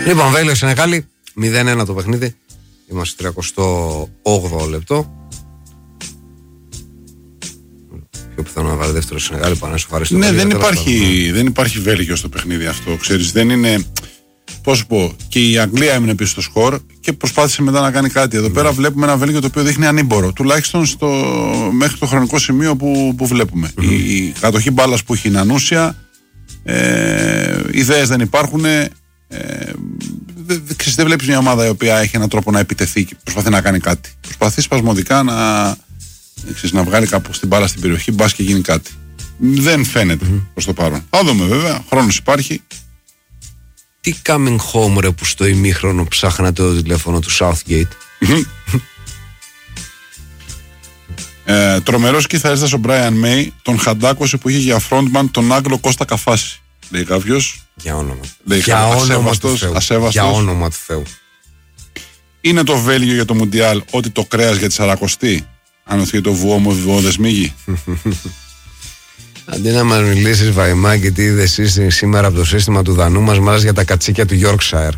Λοιπόν, Βέλγιο Σενεγάλη, 0-1 το παιχνίδι. Είμαστε 38 λεπτό. Πιο πιθανό να βάλει δεύτερο Σενεγάλη, πάνω να σοφαρίσει το παιχνίδι. Ναι, δεν υπάρχει Βέλγιο στο παιχνίδι αυτό. Ξέρεις, δεν είναι. Πώς πω, και η Αγγλία έμεινε πίσω στο σκορ και προσπάθησε μετά να κάνει κάτι. Εδώ πέρα βλέπουμε ένα Βέλγιο το οποίο δείχνει ανήμπορο, τουλάχιστον μέχρι το χρονικό σημείο που βλέπουμε. Η κατοχή μπάλας που έχει είναι ανούσια, ιδέες δεν υπάρχουν. Δεν βλέπεις μια ομάδα η οποία έχει έναν τρόπο να επιτεθεί και προσπαθεί να κάνει κάτι. Προσπαθεί σπασμωδικά να βγάλει κάπου στην μπάλα στην περιοχή, μπας και γίνει κάτι. Δεν φαίνεται προς το παρόν. Θα δούμε βέβαια, χρόνος υπάρχει. Τι coming home ρε που στο ημίχρονο ψάχνατε το τηλέφωνο του Southgate. Τρομερός κιθαρίστας ο Brian May τον χαντάκωσε που είχε για frontman τον Άγγλο Κώστα Καφάση. Λέει κάποιος. Για όνομα. Λέει ασέβαστος. Για όνομα του Θεού. Είναι το Βέλγιο για το Μουντιάλ ότι το κρέας για τη 40η ανωθεί το βουόμο βιβόδεσμίγη. Αντί να μας μιλήσεις Βαϊμάκη τι είδες εσύ σήμερα από το σύστημα του Δανού, μας μιλάς για τα κατσίκια του Yorkshire.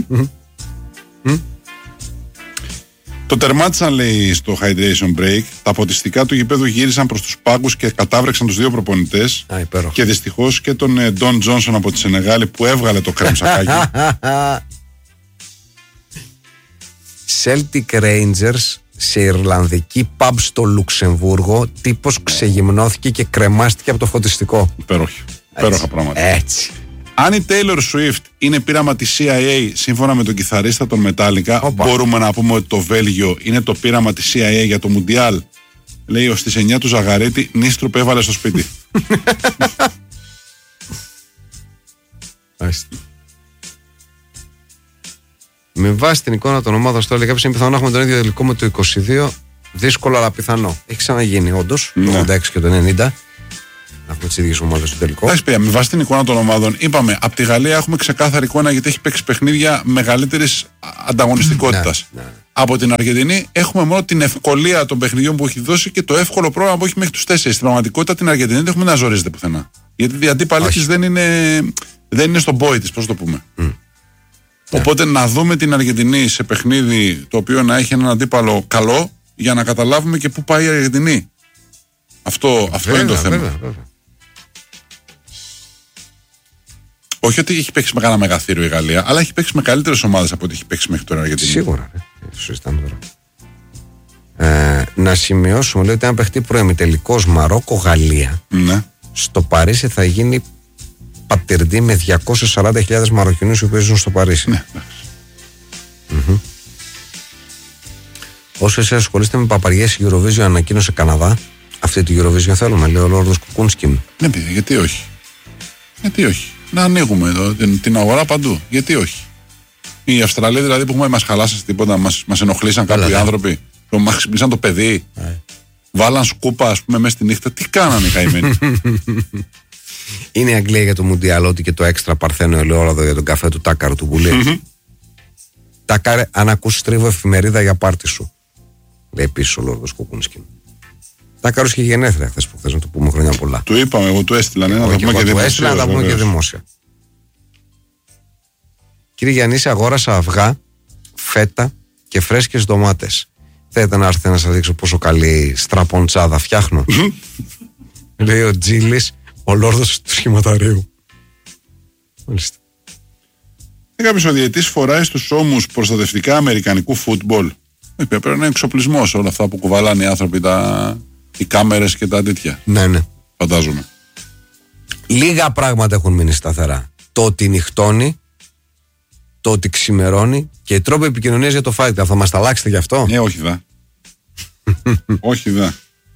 Το τερμάτισαν, λέει, στο hydration break. Τα ποτιστικά του γηπέδου γύρισαν προς τους πάγκους και κατάβρεξαν τους δύο προπονητές. Και δυστυχώς και τον Don Johnson από τη Σενεγάλη που έβγαλε το κρέμ σακάκι. Celtic Rangers σε Ιρλανδική pub στο Λουξεμβούργο. Τύπος ξεγυμνώθηκε και κρεμάστηκε από το φωτιστικό. Υπέροχα πράγματα. Έτσι. Αν η Taylor Swift είναι πείραμα της CIA σύμφωνα με τον κιθαρίστα των Metallica, μπορούμε να πούμε ότι το Βέλγιο είναι το πείραμα της CIA για το Μουντιάλ. Λέει ως τις 9 του Ζαγαρίτη, Νίστρουπ έβαλε στο σπίτι. Με βάση την εικόνα των ομάδων στο έλεγα, είναι πιθανό να έχουμε τον ίδιο τελικό με το 22. Δύσκολο αλλά πιθανό. Έχει ξαναγίνει όντως το 86 και το 90. Να έχουμε τις ίδιες ομάδες στο τελικό. Με βάση την εικόνα των ομάδων, είπαμε από τη Γαλλία έχουμε ξεκάθαρη εικόνα γιατί έχει παίξει παιχνίδια μεγαλύτερης ανταγωνιστικότητας. Ναι. Από την Αργεντινή έχουμε μόνο την ευκολία των παιχνιδιών που έχει δώσει και το εύκολο πρόγραμμα που έχει μέχρι τους 4. Στην πραγματικότητα την Αργεντινή δεν έχουμε να ζορίζεται πουθενά. Γιατί η αντίπαλη της δεν είναι στον πόη της, πώς το πούμε. Οπότε να δούμε την Αργεντινή σε παιχνίδι το οποίο να έχει έναν αντίπαλο καλό για να καταλάβουμε και πού πάει η Αργεντινή. Αυτό είναι το θέμα. Βέβαια. Όχι ότι έχει παίξει με κανένα μεγαθύριο η Γαλλία, αλλά έχει παίξει με καλύτερες ομάδες από ό,τι έχει παίξει μέχρι τώρα η Αργεντινή. Σίγουρα. Συζητάμε τώρα. Να σημειώσουμε λέει, ότι αν παιχτεί προεμιτελικός Μαρόκο-Γαλλία, ναι, στο Παρίσι θα γίνει πατερντή με 240.000 Μαροκινούς οι οποίοι ζουν στο Παρίσι. Ναι, Όσο εσείς ασχολείστε με παπαριές, η Eurovision ανακοίνωσε Καναδά. Αυτή τη Eurovision θέλουμε, λέει ο Λόρδος Κουκούνσκιν. Ναι, παιδί, γιατί όχι. Γιατί όχι. Να ανοίγουμε εδώ την αγορά παντού. Γιατί όχι. Οι Αυστραλοί δηλαδή που έχουμε μας χαλάσαν τίποτα, μας ενοχλήσαν κάποιοι άνθρωποι. Μας ξυπνήσαν το παιδί. Βάλαν σκούπα, ας πούμε, μέσα στη νύχτα. Τι κάνανε οι καημένοι. Είναι η Αγγλία για το Μουντιάλ, ότι και το έξτρα παρθένο ελαιόλαδο για τον καφέ του Τάκαρ του Μπουλή. Τάκαρ, αν ακούσεις τρίβω εφημερίδα για πάρτι σου. Λέει επίσης ο Λόρδος Κουκούνσκιν. Τάκαρος είχε γενέθλια χθες που θες να του πούμε χρόνια πολλά. Του είπαμε, εγώ του έστειλα. Να τα πούμε και δημόσια. Κύριε Γιαννήση, αγόρασα αυγά, φέτα και φρέσκες ντομάτες. Θέλετε να έρθετε να σας δείξω πόσο καλή στραποντσάδα φτιάχνω. Λέει ο Τζίλης, ο Λόρδος του σχηματαρίου. Μάλιστα. Κάποιος ο διαιτής φοράει στους ώμους προστατευτικά αμερικανικού φούτμπολ. Πρέπει να είναι εξοπλισμός όλα αυτά που κουβαλάνε οι άνθρωποι, οι κάμερες και τα τέτοια. Ναι. Φαντάζομαι. Λίγα πράγματα έχουν μείνει σταθερά. Το ότι νυχτώνει, το ότι ξημερώνει και οι τρόποι επικοινωνίας για το Fight Club. Θα μας τα αλλάξετε γι' αυτό? Ναι, όχι δα. Όχι δα.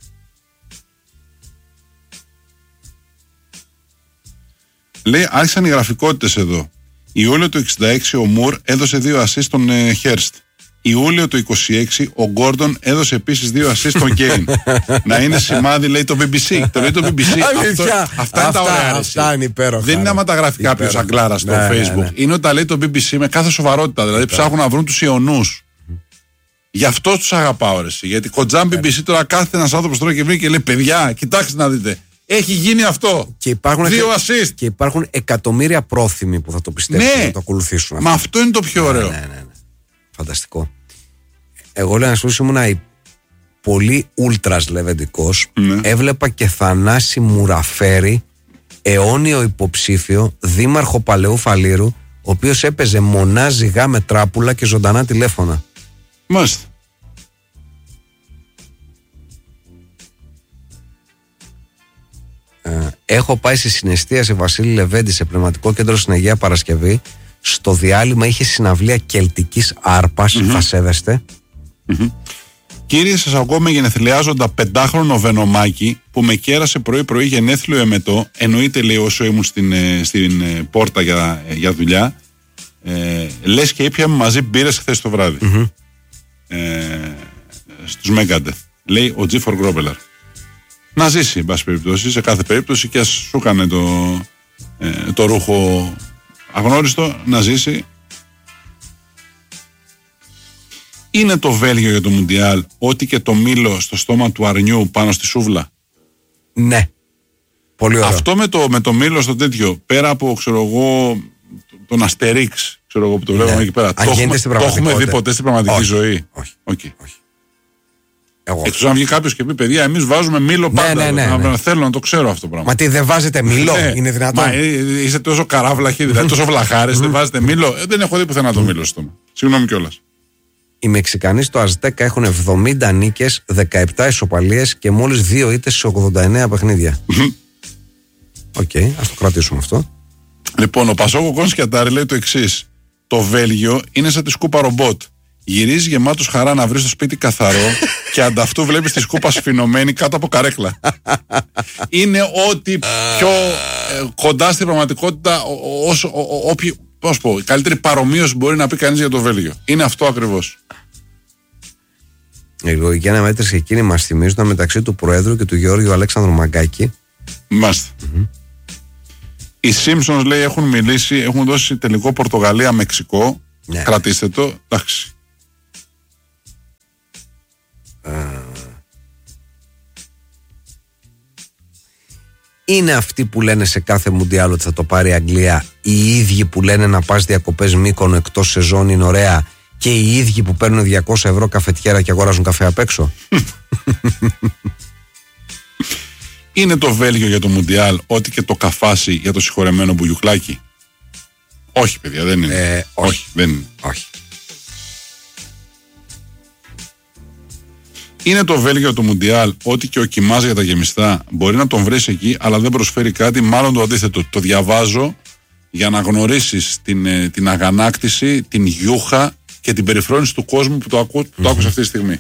Λέει, άρχισαν οι γραφικότητες εδώ. Ιούλιο του 66 ο Μουρ έδωσε 2 assist στον Χέρστ. Ιούλιο του 26 ο Γκόρντον έδωσε επίσης 2 assist στον Κέιν. Να είναι σημάδι, λέει το BBC. Το λέει το BBC. Αυτά είναι τα ωραία. Αυτά είναι υπέροχα. Δεν είναι άμα τα γράφει κάποιος αγκλάρα στο Facebook. Είναι όταν λέει το BBC με κάθε σοβαρότητα. Δηλαδή ψάχνουν να βρουν τους ιονούς. Γι' αυτό τους αγαπάω, ρε. Γιατί κοντζάν BBC τώρα κάθεται ένας άνθρωπος τώρα και βρει και λέει: παιδιά, κοιτάξτε να δείτε. Έχει γίνει αυτό. Και υπάρχουν 2 assist. Και υπάρχουν εκατομμύρια πρόθυμοι που θα το πιστέψουν, Ναι. να το ακολουθήσουν. Μα αυτό είναι το πιο ωραίο. Ναι. Φανταστικό. Εγώ λέω να σου ήμουν πολύ ούλτρας λεβεντικός. Ναι. Έβλεπα και Θανάση Μουραφέρη, αιώνιο υποψήφιο, δήμαρχο Παλαιού Φαλήρου, ο οποίος έπαιζε μονά ζυγά με τράπουλα και ζωντανά τηλέφωνα. Μάλιστα. Έχω πάει στη συναισθία σε Βασίλη Λεβέντη σε πνευματικό κέντρο στην Αγία Παρασκευή. Στο διάλειμμα είχε συναυλία κελτικής άρπας. Θα σέβεστε. Κύριε, σας ακούω με γενεθλιάζοντα 5χρονο Βενομάκι που με κέρασε πρωί-πρωί γενέθλιο εμετό. Εννοείται, λέει, όσο ήμουν στην πόρτα για δουλειά. Λες και ήπιαμε μαζί μπύρες χθες το βράδυ. Στους Megadeth. Λέει ο G4 Grobelar. Να ζήσει, εν πάση περιπτώσει, σε κάθε περίπτωση, και ας σου έκανε το ρούχο αγνώριστο, να ζήσει. Είναι το Βέλγιο για το Μουντιάλ ότι και το μήλο στο στόμα του αρνιού πάνω στη σούβλα? Ναι. Πολύ ωραίο. Αυτό με το μήλο στο τέτοιο, πέρα από, ξέρω εγώ, τον Αστερίξ, ξέρω εγώ, που το βλέπαμε εκεί πέρα, το έχουμε δει ποτέ στην πραγματική ζωή? Όχι. Εκτός αν βγει κάποιος και πει, παιδιά, εμείς βάζουμε μήλο πάντα. Ναι. Θέλω να το ξέρω αυτό το πράγμα. Μα τι, δεν βάζετε μήλο? Είναι δυνατόν? Μα είστε τόσο καράβλαχοι, δηλαδή τόσο βλαχάρες, δεν βάζετε μήλο? Δεν έχω δει πουθενά το μήλο στο στόμα. Συγγνώμη κιόλας. Οι Μεξικανοί στο Αζτέκα έχουν 70 νίκες, 17 ισοπαλίες και μόλις 2 ήττες σε 89 παιχνίδια. Οκ, ας το κρατήσουμε αυτό. Λοιπόν, ο Πασόκο Κόνσκιατάρη λέει το εξής: το Βέλγιο είναι σαν τη σκούπα ρομπότ. Γυρίζει γεμάτος χαρά να βρει το σπίτι καθαρό και ανταυτού βλέπεις τη σκούπα σφινωμένη κάτω από καρέκλα. Είναι ό,τι πιο κοντά στην πραγματικότητα, πώς πω, η καλύτερη παρομοίωση μπορεί να πει κανείς για το Βέλγιο. Είναι αυτό ακριβώς. Η λογική αναμέτρηση εκείνη μας θυμίζουν μεταξύ του Προέδρου και του Γεώργιου Αλέξανδρου Μαγκάκη. Μάλιστα. Οι Simpsons, λέει, έχουν μιλήσει, έχουν δώσει τελικό Πορτογαλία-Μεξικό. Ναι. Κρατήστε το. Εντάξει. Είναι αυτοί που λένε σε κάθε Μουντιάλ ότι θα το πάρει η Αγγλία, οι ίδιοι που λένε να πας διακοπές Μύκονο εκτός σεζόν είναι ωραία, και οι ίδιοι που παίρνουν 200 ευρώ καφετιέρα και αγοράζουν καφέ απ' έξω? Είναι το Βέλγιο για το Μουντιάλ ό,τι και το καφάσι για το συγχωρεμένο Μπουγιουκλάκι? Όχι, παιδιά, δεν είναι. Όχι, δεν είναι. Όχι. Είναι το Βέλγιο το Μουντιάλ ότι και ο Κιμάς για τα γεμιστά μπορεί να τον βρεις εκεί, αλλά δεν προσφέρει κάτι, μάλλον το αντίθετο. Το διαβάζω για να γνωρίσεις την αγανάκτηση, την γιούχα και την περιφρόνηση του κόσμου που το άκουσα αυτή τη στιγμή.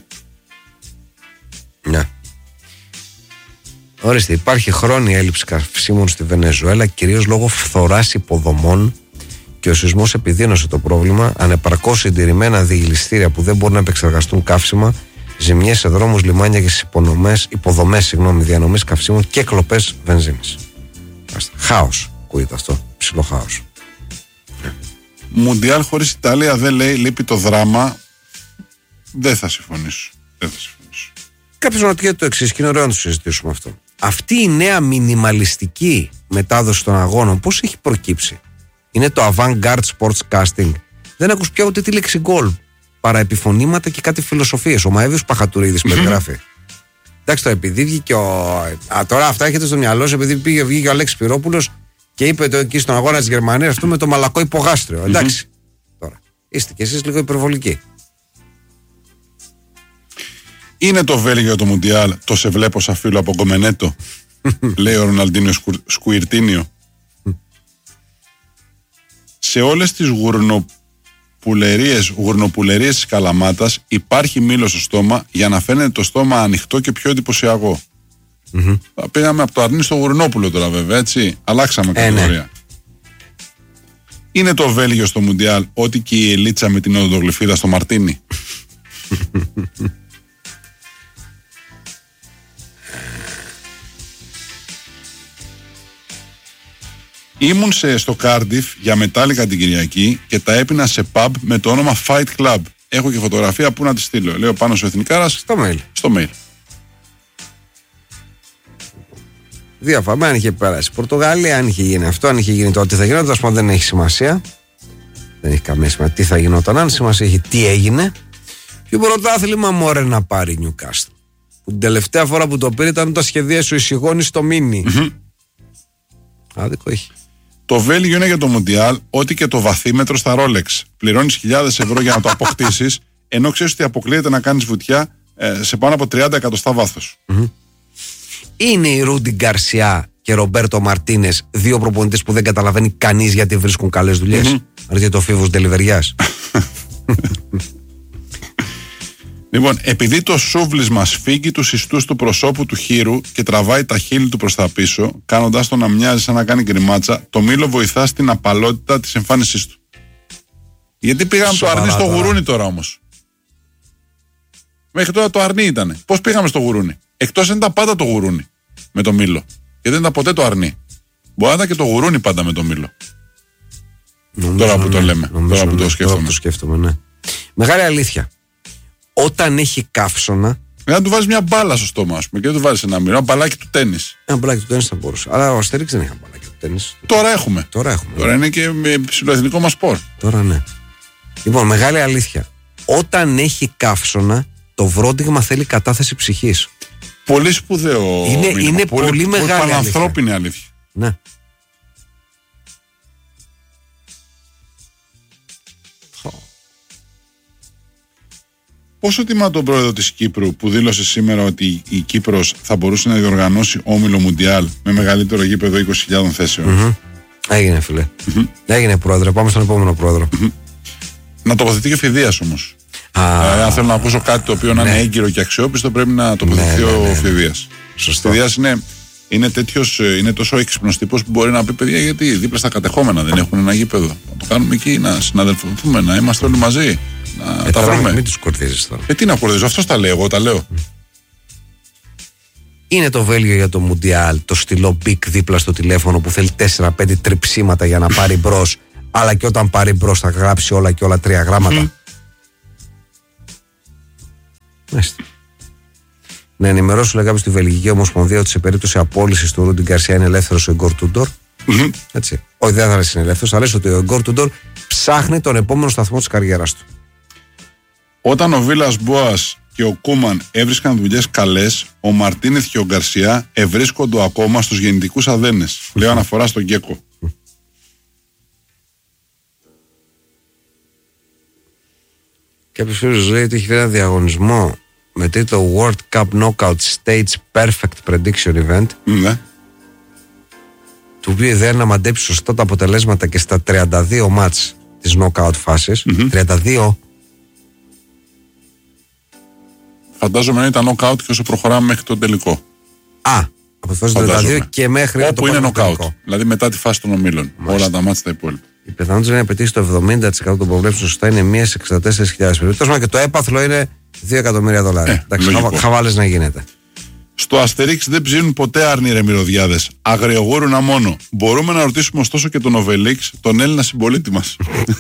Ναι. Ορίστε, υπάρχει χρόνια έλλειψη καυσίμων στη Βενεζουέλα, κυρίως λόγω φθοράς υποδομών, και ο σεισμός επιδείνωσε το πρόβλημα. Ανεπαρκώς συντηρημένα διηληστήρια που δεν μπορούν να επεξεργαστούν καύσιμα, ζημιές σε δρόμους, λιμάνια και στις υποδομές διανομής καυσίμων και κλοπές βενζίνης. Χάος, ακούγεται αυτό. Ψηλό χάος. Μουντιάλ χωρίς Ιταλία, δεν λέει, λείπει το δράμα. Δεν θα συμφωνήσω. Κάποιος ρωτιέται το εξής, και είναι ωραίο να το συζητήσουμε αυτό. Αυτή η νέα μινιμαλιστική μετάδοση των αγώνων πώς έχει προκύψει? Είναι το avant-garde sportscasting. Δεν ακούς πια ούτε τη λέξη γκολ, παρά επιφωνήματα και κάτι φιλοσοφίες. Ο Μαέβιος Παχατουρίδης περιγράφει. Εντάξει, τώρα επειδή βγήκε τώρα αυτά έχετε στο μυαλό σου, επειδή βγήκε ο Αλέξης Πυρόπουλος και είπε το εκεί στον αγώνα της Γερμανίας αυτό με το μαλακό υπογάστριο. Εντάξει. Τώρα είστε κι εσείς λίγο υπερβολικοί. Είναι το Βέλγιο το Μουντιάλ το σε βλέπω σαν φίλο από Γκομενέτο? Λέει ο Ροναλντίνιο Σκουιρτίνιο. Σε όλες τις γουρνοπουλερίες της Καλαμάτας υπάρχει μήλο στο στόμα για να φαίνεται το στόμα ανοιχτό και πιο εντυπωσιακό. Πήγαμε από το αρνί στο γουρνόπουλο τώρα, βέβαια, έτσι. Αλλάξαμε κατηγορία. Είναι το Βέλγιο στο Μουντιάλ ότι και η Ελίτσα με την οδοντογλυφίδα στο Μαρτίνι? Ήμουν στο Κάρντιφ για μετάλλικα την Κυριακή και τα έπινα σε pub με το όνομα Fight Club. Έχω και φωτογραφία που να τη στείλω. Λέω πάνω στο Εθνικάρας. Στο mail. Διαφορά. Αν είχε περάσει η Πορτογαλία, αν είχε γίνει αυτό, αν είχε γίνει το τι θα γινόταν, τέλος πάντων δεν έχει σημασία. Δεν έχει καμία σημασία τι θα γινόταν. Αν σημασία έχει τι έγινε. Και πρωτάθλημα μωρέ να πάρει η Νιουκάστλ. Που την τελευταία φορά που το πήρε ήταν όταν σχεδίασε ο Ισηγόνης στο Μίνι. Άδικο έχει. Το Βέλγιο είναι για το Μουντιάλ ό,τι και το βαθύμετρο στα Rolex. Πληρώνεις χιλιάδες ευρώ για να το αποκτήσεις, ενώ ξέρεις ότι αποκλείεται να κάνεις βουτιά σε πάνω από 30 εκατοστά βάθος. Είναι η Ρούντι Γκαρσιά και Ρομπέρτο Μαρτίνες, δύο προπονητές που δεν καταλαβαίνει κανείς γιατί βρίσκουν καλές δουλειές. Αρκεί το φίβος ντελιβεριάς. Λοιπόν, επειδή το σούβλισμα σφίγγει τους ιστούς του προσώπου του χείρου και τραβάει τα χείλη του προς τα πίσω, κάνοντάς το να μοιάζει σαν να κάνει γκριμάτσα, το μήλο βοηθά στην απαλότητα της εμφάνισής του. Γιατί πήγαμε το αρνί στο γουρούνι τώρα όμως. Μέχρι τώρα το αρνί ήτανε. Πώς πήγαμε στο γουρούνι? Εκτός αν ήταν πάντα το γουρούνι με το μήλο. Και δεν ήταν ποτέ το αρνί. Μπορεί να ήταν και το γουρούνι πάντα με το μήλο. Τώρα που το λέμε. Τώρα που το σκέφτομαι. Ναι. Μεγάλη αλήθεια. Όταν έχει καύσωνα. Να του βάλεις μια μπάλα στο στόμα, ας πούμε, και δεν του βάλεις ένα μήλο. Ένα μπαλάκι του τένις. Ένα μπαλάκι του τένις θα μπορούσε. Αλλά ο Αστέριξ δεν έχει ένα μπαλάκι του τένις. Τώρα έχουμε. Τώρα είναι και με ψηλοεθνικό μας σπορ. Τώρα ναι. Λοιπόν, μεγάλη αλήθεια. Όταν έχει καύσωνα, το βρόντιγμα θέλει κατάθεση ψυχής. Πολύ σπουδαίο. Είναι πολύ μεγάλη αλήθεια. Πανανθρώπινη αλήθεια. Ναι. Πόσο τιμά τον πρόεδρο της Κύπρου που δήλωσε σήμερα ότι η Κύπρος θα μπορούσε να διοργανώσει όμιλο Μουντιάλ με μεγαλύτερο γήπεδο 20.000 θέσεων? Έγινε, φίλε. Έγινε, πρόεδρε. Πάμε στον επόμενο πρόεδρο. Να τοποθετεί και Φιδείας όμως. Αν θέλω να ακούσω κάτι το οποίο να είναι έγκυρο και αξιόπιστο, πρέπει να τοποθετηθεί ο Φιδείας. Σωστό. Ο Φιδείας είναι τόσο έξυπνος τύπος που μπορεί να πει: παιδιά, γιατί δίπλα στα κατεχόμενα δεν έχουν ένα γήπεδο? Να το κάνουμε εκεί, να συναδελφωθούμε, να είμαστε όλοι μαζί. Να τα βρούμε. Μην τους κορδίζεις τώρα. Τι να κορδίζω, αυτός τα λέει, εγώ τα λέω. Είναι το Βέλγιο για το Μουντιάλ, το στυλό μπικ δίπλα στο τηλέφωνο που θέλει 4-5 τριψίματα για να πάρει μπρος, αλλά και όταν πάρει μπρος θα γράψει όλα και όλα 3 γράμματα. Να ενημερώσω λέγαμε στη Βελγική Ομοσπονδία ότι σε περίπτωση απόλυσης του Ρούντι Γκαρσιά είναι ελεύθερος ο Εγκόρ Τούντορ. Έτσι. Όχι, δεν θα είναι ελεύθερος, αλλά ότι ο Εγκόρ Τούντορ ψάχνει τον επόμενο σταθμό της καριέρας του. Όταν ο Βίλας Μπόας και ο Κούμαν έβρισκαν δουλειές καλές, ο Μαρτίνεθ και ο Γκαρσιά ευρίσκονται ακόμα στους γεννητικούς αδένες. Λέω αναφορά στον Γκέκο. Κάποιος φίλος λέει ότι έχει ένα διαγωνισμό με τίτλο World Cup Knockout Stage Perfect Prediction Event. Ναι. Του οποίου ιδέα να μαντέψει σωστά τα αποτελέσματα και στα 32 μάτς της knockout φάσης. 32. Φαντάζομαι να ήταν knockout και όσο προχωράμε μέχρι το τελικό. Από το 32 και μέχρι όπου είναι knockout. Δηλαδή μετά τη φάση των ομίλων. Όλα τα μάτς τα υπόλοιπα. Η πιθανότητα να πετύχει το 70% των προβλέψεων σωστά είναι 1 στις 64.000 περίπτωση. Και το έπαθλο είναι $2 εκατομμύρια. Εντάξει, χαβάλες να γίνεται. Στο Αστερίξ δεν ψήνουν ποτέ άρνη ρε μυρωδιάδες. Αγριογούρουνα μόνο. Μπορούμε να ρωτήσουμε ωστόσο και τον Οβελίξ, τον Έλληνα συμπολίτη μας.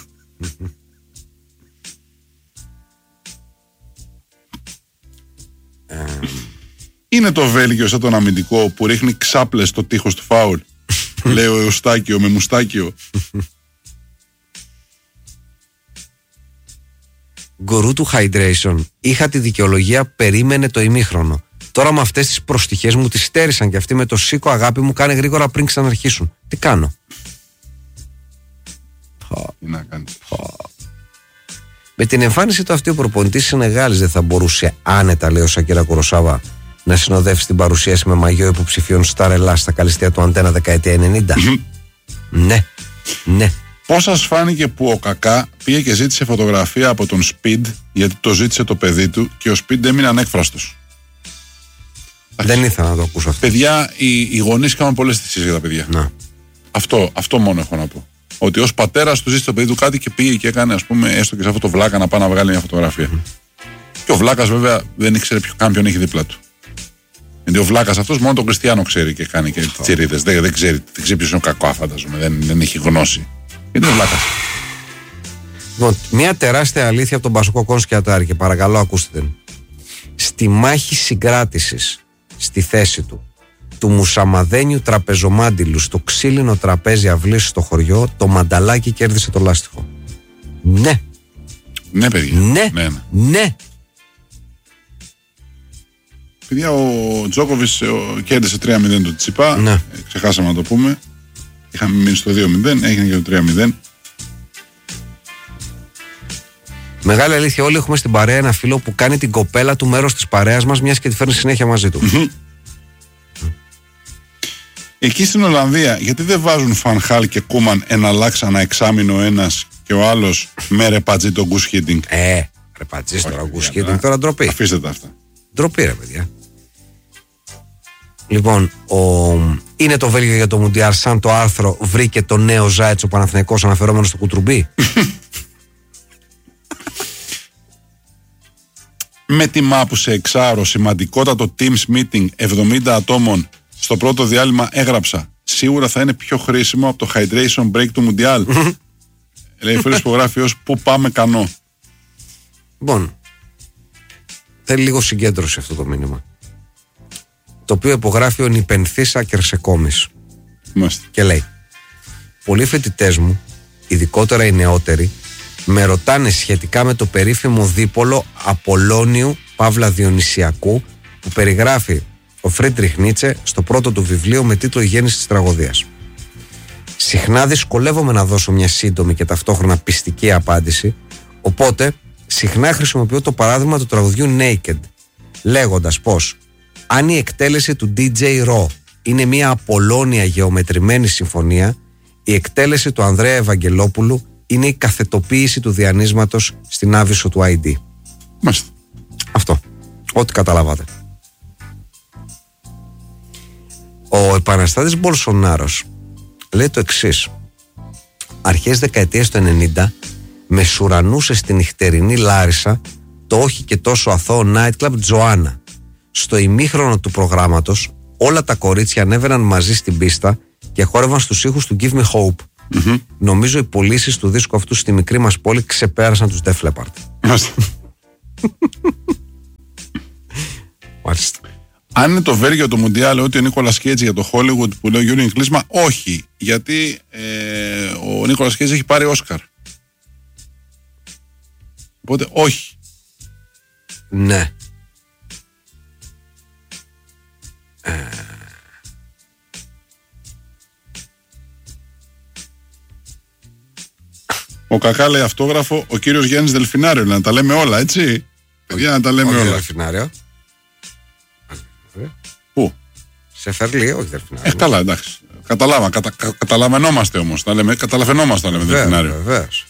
Είναι το Βέλγιο σαν τον αμυντικό που ρίχνει ξάπλες στο τείχος του φάουλ. Λέει ο Εουστάκιο με μουστάκιο. Γκουρού του hydration. Είχα τη δικαιολογία, περίμενε το ημίχρονο. Τώρα με αυτές τις προστιχές μου τις στέρισαν και αυτοί με το σίκο αγάπη μου κάνε γρήγορα πριν ξαναρχίσουν. Τι κάνω? Τι να κάνεις? Με την εμφάνιση του αυτή ο προπονητής Σενεγάλης δεν θα μπορούσε άνετα, λέει ο Σακύρα Κουροσάβα, να συνοδεύσει την παρουσίαση με μαγιό υποψηφίων Σταρ Ελλάς στα καλυστία του Αντένα δεκαετία 90. Ναι. Πώς σας φάνηκε που ο Κακά πήγε και ζήτησε φωτογραφία από τον Σπιντ, γιατί το ζήτησε το παιδί του και ο Σπιντ έμεινε ανέκφραστος? Δεν ήθελα να το ακούσω αυτό. Παιδιά, οι γονείς κάνουν πολλές θυσίες για τα παιδιά. Να. Αυτό μόνο έχω να πω. Ότι ως πατέρας του ζήτησε το παιδί του κάτι και πήγε και έκανε, ας πούμε, έστω και σε αυτό το βλάκα να πάει να βγάλει μια φωτογραφία. Και ο βλάκας βέβαια δεν ήξερε ποιον έχει δίπλα του. Γιατί ο βλάκας αυτός μόνο τον Κριστιανό ξέρει και κάνει και τσιρίδες. Δεν ξέρει ποιος είναι ο Κακά, φαντάζομαι. Δεν έχει γνώση. Γιατί είναι ο βλάκας. Λοιπόν, μια τεράστια αλήθεια από τον Πασοκό Κόνσκιατάρη και παρακαλώ ακούστε την. Στη μάχη συγκράτησης στη θέση του του μουσαμαδένιου τραπεζομάντιλου στο ξύλινο τραπέζι αυλής στο χωριό, το μανταλάκι κέρδισε το λάστιχο. Ναι. Ναι, παιδιά. Ναι. Παιδιά, ο Τζόκοβιτς κέρδισε 3-0 το Τσιπά. Ναι. Ξεχάσαμε να το πούμε. Είχαμε μείνει στο 2-0, έγινε και το 3-0. Μεγάλη αλήθεια, όλοι έχουμε στην παρέα ένα φίλο που κάνει την κοπέλα του μέρος της παρέας μας, μιας και τη φέρνει συνέχεια μαζί του. Εκεί στην Ολλανδία, γιατί δεν βάζουν Φανχάλ και Κούμαν εναλλάξ ανά εξάμηνο ο ένας και ο άλλος με ρεπατζή τον Γκους Χίντινγκ? Ρεπατζή τώρα, Γκους Χίντινγκ τώρα ντροπή. Αφήστε τα αυτά. Ντροπή, ρε παιδιά. Λοιπόν, είναι το Βέλγιο για το Μουντιάλ σαν το άρθρο βρήκε το νέο Ζάιτς ο Παναθηναϊκός αναφερόμενο στο Κουτρουμπί. Με τη μάπου σε εξάωρο, σημαντικότατο Teams meeting 70 ατόμων στο πρώτο διάλειμμα έγραψα. Σίγουρα θα είναι πιο χρήσιμο από το hydration break του Μουντιάλ. Λέει φίλος υπογράφει που πάμε κανό. Λοιπόν, θέλει λίγο συγκέντρωση αυτό το μήνυμα. Το οποίο υπογράφει ο Νιπενθίσα Κερσεκόμης. Και λέει: πολλοί φοιτητές μου, ειδικότερα οι νεότεροι, με ρωτάνε σχετικά με το περίφημο δίπολο Απολώνιου Παύλα Διονυσιακού που περιγράφει ο Φρίντριχ Νίτσε στο πρώτο του βιβλίο με τίτλο «Η γέννηση της τραγωδίας». Συχνά δυσκολεύομαι να δώσω μια σύντομη και ταυτόχρονα πιστική απάντηση, οπότε συχνά χρησιμοποιώ το παράδειγμα του τραγουδιού Naked, λέγοντας πως αν η εκτέλεση του DJ Raw είναι μια απολώνια γεωμετρημένη συμφωνία, η εκτέλεση του Ανδρέα Ευαγγελόπουλου είναι η καθετοποίηση του διανύσματος στην άβυσσο του ID. Μάλιστα. Αυτό. Ό,τι καταλάβατε. Ο επαναστάτης Μπολσονάρος λέει το εξής: αρχές δεκαετίας του 90 μεσουρανούσε στην νυχτερινή Λάρισα το όχι και τόσο αθώο nightclub Τζοάννα. Στο ημίχρονο του προγράμματος όλα τα κορίτσια ανέβαιναν μαζί στην πίστα και χόρευαν στους ήχους του Give Me Hope. Νομίζω οι πωλήσεις του δίσκου αυτού στη μικρή μας πόλη ξεπέρασαν τους Def Leppard. Μάλιστα. Αν είναι το Βέλγιο το Μουντιάλ, ότι ο Νίκολας Κέιτς για το Hollywood που λέει ο Γιούριγκ Κλίσμα, όχι. Γιατί ο Νίκολας Κέιτς έχει πάρει Όσκαρ. Οπότε όχι. Ναι. Ο Κακά λέει αυτόγραφο, ο κύριος Γιάννης Δελφινάριο. Να τα λέμε όλα, έτσι. Παιδιά, να τα λέμε όλα. Δελφινάριο. Πού? Σε Φερλί, όχι Δελφινάριο. Καλά, εντάξει. Καταλαβαίνόμαστε όμως. Καταλαβαίνόμαστε να λέμε Δελφινάριο. Βεβαίως.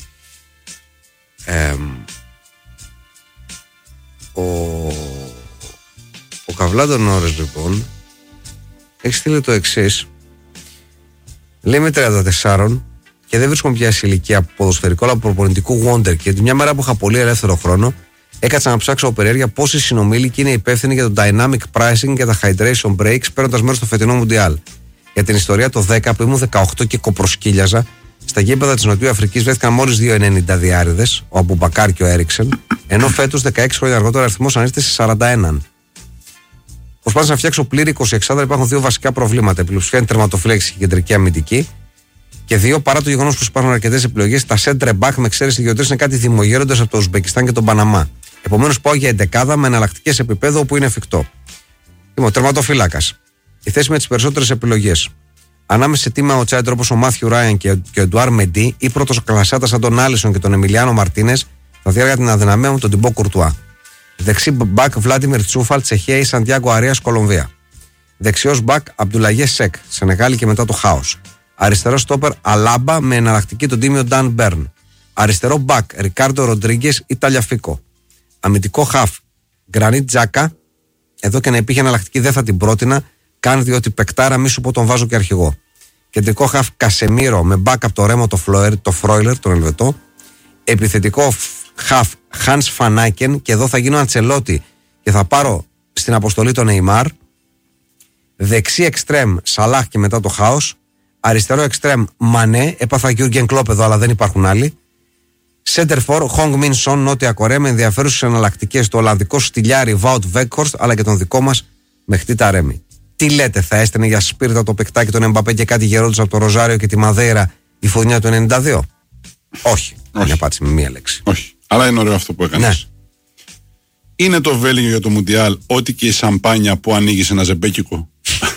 Ο Καβλάντον Ώρες λοιπόν έχει στείλει το εξής. Λέει με 34 και δεν βρίσκομαι πια σε ηλικία ποδοσφαιρικού αλλά προπονητικού wonder, και μια μέρα που είχα πολύ ελεύθερο χρόνο έκατσα να ψάξω από περιέργεια πόσοι συνομήλικοι είναι υπεύθυνοι για το dynamic pricing και τα hydration breaks παίρνοντας μέρος στο φετινό Μουντιάλ. Για την ιστορία το 10 που ήμουν 18 και κοπροσκύλιαζα, στα γήπεδα της Νοτιού Αφρικής βρέθηκαν μόλις 2,90 διάριδες, ο Αμπουμπακάρ και ο Έριξεν, ενώ φέτος 16 χρόνια αργότερα ο αριθμός ανήρθε σε 41. Προσπάθησα να φτιάξω πλήρη 26, υπάρχουν δύο βασικά προβλήματα. Η πλειοψηφία είναι τερματοφύλαξη και κεντρική αμυντική. Και δύο, παρά το γεγονός πως υπάρχουν αρκετές επιλογές, τα center back με εξαίρεση 2-3 είναι κάτι δημογέροντες από το Ουσμπεκιστάν και τον Παναμά. Επομένως πάω για εντεκάδα με εναλλακτικές επίπεδο όπου είναι εφικτό. Λοιπόν, τερματοφύλακας. Η θέση με τις περισσότερες επιλογές. Ανάμεσα σε τίμα outsider όπως ο Μάθιου Ράιαν και ο Εντουάρ Μεντί ή πρωτοκλασσάτας σαν τον Άλισον και τον Εμιλιάνο Μαρτίνες, θα διάρκεια την αδυναμία μου τον Τιμπό Κουρτουά. Δεξί μπακ Βλάντιμιρ Τσούφαλ, Τσεχία ή Σαντιάγκο Αρίας, Κολομβία. Δεξιός μπακ Αμπτουλαγέ Σεκ, Σενεγάλη και μετά το χάος. Αριστερό στόπερ Αλάμπα με εναλλακτική τον τίμιο Νταν Μπέρν. Αριστερό μπακ Ρικάρντο Ροντρίγκες ή Ταλιαφίκο. Αμυντικό χαφ Γκρανίτ Τζάκα. Εδώ και να υπήρχε εναλλακτική δεν θα την πρότεινα, καν διότι παικτάρα μη σου πω τον βάζω και αρχηγό. Κεντρικό χαφ Κασεμίρο με μπακ από το Ρέμο το Φρόιλερ, τον Ελβετό. Επιθετικό χαφ Χάνς Φανάκεν, και εδώ θα γίνω Αντσελότη και θα πάρω στην αποστολή τον Νεϊμάρ. Δεξί εξτρέμ Σαλάχ και μετά το χάος. Αριστερό εξτρέμ Μανέ, έπαθα Γιούργεν Κλόπ εδώ αλλά δεν υπάρχουν άλλοι. Center for Χονγκ Μιν Σον, Νότια Κορέα, με ενδιαφέρουσες εναλλακτικές το Ολλανδικό στυλιάρι Βάουτ Βέκχορστ αλλά και τον δικό μας Μεχτή Ταρέμι. Τι λέτε, θα έστενε για σπίρτα το παικτάκι τον Εμπαπέ και κάτι γερόντους από το Ροζάριο και τη Μαδέρα η φωτεινιά του 92? Όχι. Είναι απάντηση με μία λέξη. Όχι. Αλλά είναι ωραίο αυτό που έκανες. Ναι. Είναι το Βέλγιο για το Μουντιάλ ό,τι και η σαμπάνια που ανοίγει σε ένα ζεμπέκικο?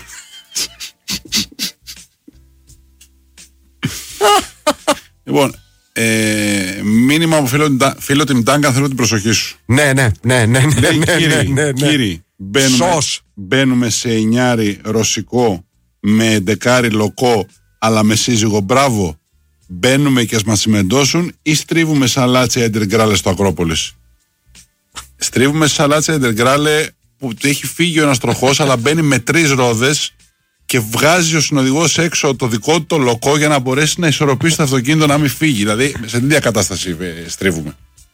Λοιπόν, μήνυμα από φίλο την Τάγκα, θέλω την προσοχή σου. Ναι. Κύριοι, μπαίνουμε σε 9 ρωσικό με 11 λοκό αλλά με σύζυγο μπράβο. Μπαίνουμε και ας μας συμμεντώσουν ή στρίβουμε σαλάτσια Εντεργκράλε στο Ακρόπολης? Στρίβουμε σαλάτσια Εντεργκράλε που έχει φύγει ο ένας τροχός αλλά μπαίνει με 3 ρόδες και βγάζει ο συνοδηγός έξω το δικό του το λοκό για να μπορέσει να ισορροπήσει το αυτοκίνητο να μην φύγει. Δηλαδή σε τέτοια κατάσταση στρίβουμε.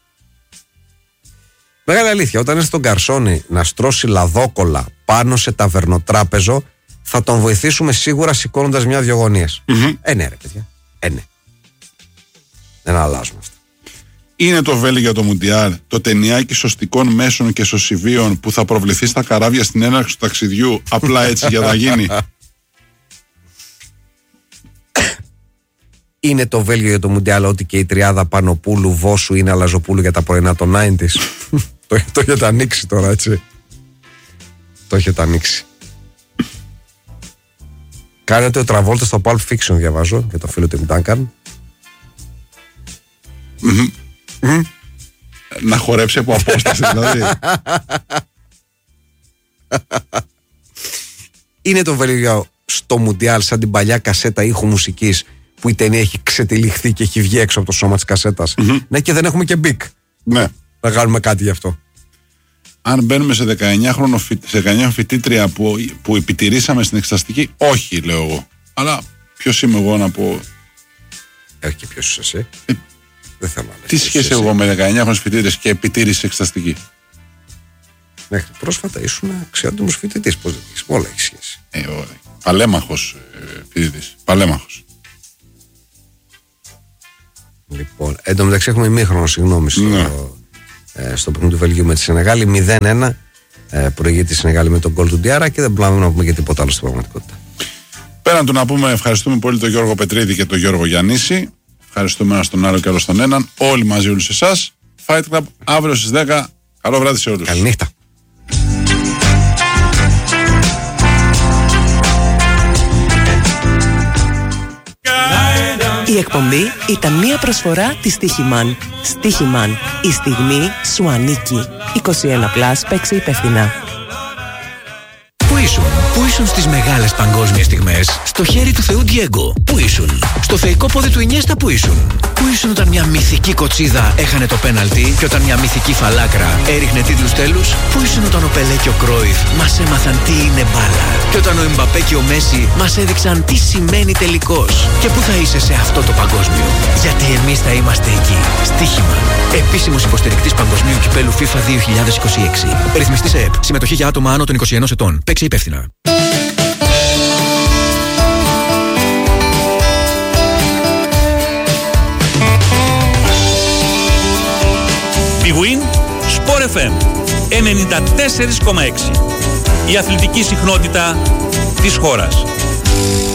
Μεγάλη αλήθεια, όταν είναι στον Καρσόνι να στρώσει λαδόκολα πάνω σε ταβερνοτράπεζο, θα τον βοηθήσουμε σίγουρα σηκώνοντας μια-δυο γωνίες. Ναι ρε παιδιά, ναι. Δεν αλλάζουμε αυτά. Είναι το Βέλγιο για το Μουντιάλ, το ταινιάκι σωστικών μέσων και σωσιβίων που θα προβληθεί στα καράβια στην έναρξη του ταξιδιού, απλά έτσι για να γίνει? Είναι το Βέλγιο για το Μουντιάλ ότι και η τριάδα Πανοπούλου Βόσου είναι Αλαζοπούλου για τα πρωινά των 90's? Το έχετε ανοίξει τώρα, έτσι. Το έχετε ανοίξει. Κάνετε ο Τραβόλτα στο Pulp Fiction, διαβάζω, για το φίλο του Ντάνκαν. Να χορέψει από απόσταση, δηλαδή. Είναι το Βέλγιο στο Μουντιάλ σαν την παλιά κασέτα ήχου μουσικής που η ταινία έχει ξετυλιχθεί και έχει βγει έξω από το σώμα της κασέτας? Ναι, και δεν έχουμε και μπικ. Ναι. Θα κάνουμε κάτι γι' αυτό. Αν μπαίνουμε σε 19 φοιτήτρια που επιτηρήσαμε στην εξεταστική, όχι, λέω εγώ. Αλλά ποιος είμαι εγώ να πω? Όχι και ποιος είσαι εσύ. Δεν θέλω να λέω. Τι σχέση εγώ με 19 φοιτήτρες και επιτήρηση εξεταστική? Μέχρι πρόσφατα ήσουν αξιότιμος φοιτητής. Πώς δεν έχεις? Όλα έχει σχέση. Παλέμαχος φοιτητής. Παλέμαχος. Λοιπόν, εν τω μεταξύ έχουμε ημίχρονο, συγγνώμη, στο παιχνίδι του Βελγίου με τη Σενεγάλη. 0-1 προηγείται η Σενεγάλη με τον γκολ του Ντιάρα και δεν μπορούμε να πούμε και τίποτα άλλο στην πραγματικότητα. Πέραν του να πούμε ευχαριστούμε πολύ τον Γιώργο Πετρίδη και τον Γιώργο Γιαννίση. Ευχαριστούμε ένα στον άλλο και άλλο στον έναν. Όλοι μαζί, όλους εσάς. Fight Club αύριο στις 10. Καλό βράδυ σε όλους. Καληνύχτα. Η εκπομπή ήταν μια προσφορά της Στίχημαν. Στίχημαν. Η στιγμή σου ανήκει. 21+, παίξε υπεύθυνα. Πού ήσουν στις μεγάλες παγκόσμιες στιγμές? Στο χέρι του Θεού Ντιέγκο. Πού ήσουν? Στο θεϊκό πόδι του Ινιέστα. Πού ήσουν? Πού ήσουν όταν μια μυθική κοτσίδα έχανε το πέναλτι και όταν μια μυθική φαλάκρα έριχνε τίτλους τέλους? Πού ήσουν όταν ο Πελέ και ο Κρόιφ μας έμαθαν τι είναι μπάλα και όταν ο Εμπαπέ και ο Μέση μας έδειξαν τι σημαίνει τελικός? Και πού θα είσαι σε αυτό το παγκόσμιο? Γιατί εμείς θα είμαστε εκεί. Στοίχημα. Επίσημος υποστηρικτής Παγκοσμίου Κυπέλου FIFA 2026. Ρυθμιστής ΕΕΠ. Συμμετοχή για άτομα άνω των 21 ετών. Παίξε υπεύθυνα. Big Win Sport FM 94,6. Η αθλητική συχνότητα της χώρας.